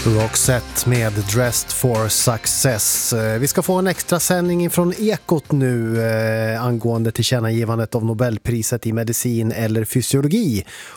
Roxette med Dressed for Success. Vi ska få en extra sändning från Ekot nu angående tillkännagivandet av Nobelpriset i medicin eller fysiologi.